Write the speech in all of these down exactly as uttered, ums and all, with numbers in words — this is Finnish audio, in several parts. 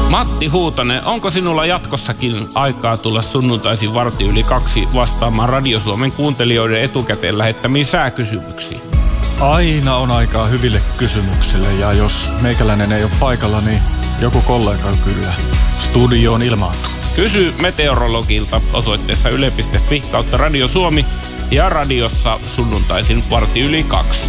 Matti Huutonen, onko sinulla jatkossakin aikaa tulla sunnuntaisin varti yli kaksi vastaamaan Radio Suomen kuuntelijoiden etukäteen lähettämiin sääkysymyksiin? Aina on aikaa hyville kysymyksille, ja jos meikäläinen ei ole paikalla, niin joku kollega kyllä studioon ilmaantuu. Kysy meteorologilta osoitteessa yle piste fi kautta Radio Suomi ja radiossa sunnuntaisin varti yli kaksi.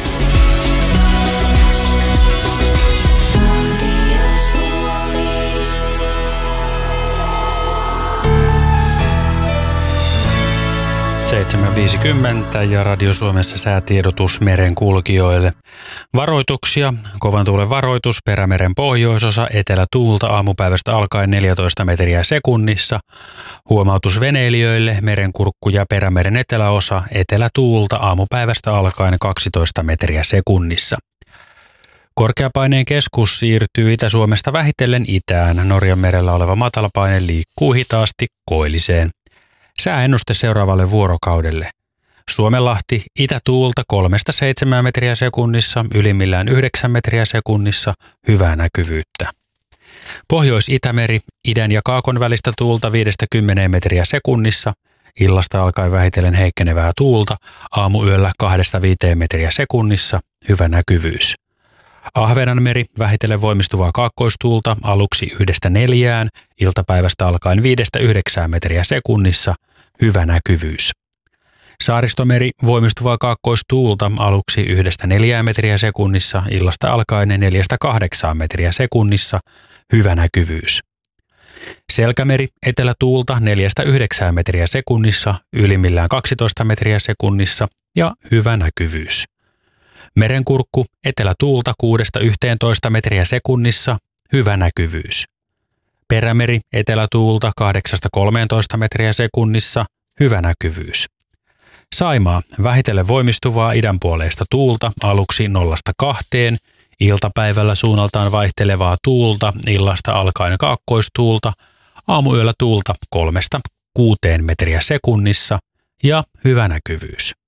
seitsemän viisikymmentä ja Radio Suomessa säätiedotus merenkulkijoille. Varoituksia. Kovan tuulen varoitus Perämeren pohjoisosa, etelätuulta aamupäivästä alkaen neljätoista metriä sekunnissa. Huomautus veneilijöille Merenkurkku ja Perämeren eteläosa, etelätuulta aamupäivästä alkaen kaksitoista metriä sekunnissa. Korkeapaineen keskus siirtyy Itä-Suomesta vähitellen itään. Norjan merellä oleva matalapaine liikkuu hitaasti koilliseen. Sääennuste seuraavalle vuorokaudelle. Suomenlahti itätuulta kolmesta seitsemään metriä sekunnissa, ylimmillään yhdeksän metriä sekunnissa, hyvää näkyvyyttä. Pohjois-Itämeri idän ja kaakon välistä tuulta viidestä kymmeneen metriä sekunnissa, illasta alkaen vähitellen heikkenevää tuulta, aamuyöllä kahdesta viiteen metriä sekunnissa, hyvä näkyvyys. Ahvenanmeri vähitellen voimistuvaa kaakkoistuulta aluksi yhdestä neljään, iltapäivästä alkaen viidestä yhdeksään metriä sekunnissa, hyvä näkyvyys. Saaristomeri voimistuvaa kaakkoistuulta aluksi yhdestä neljään metriä sekunnissa, illasta alkaen neljästä kahdeksaan metriä sekunnissa, hyvä näkyvyys. Selkämeri etelätuulta neljästä yhdeksään metriä sekunnissa, ylimmillään kaksitoista metriä sekunnissa ja hyvä näkyvyys. Merenkurkku etelätuulta kuudesta yhteentoista metriä sekunnissa, hyvä näkyvyys. Perämeri etelätuulta kahdeksasta kolmeentoista metriä sekunnissa, hyvä näkyvyys. Saimaa vähitellen voimistuvaa idänpuoleista tuulta aluksi nollasta kahteen, iltapäivällä suunnaltaan vaihtelevaa tuulta, illasta alkaen kaakkoistuulta, aamuyöllä tuulta kolmesta kuuteen metriä sekunnissa ja hyvä näkyvyys.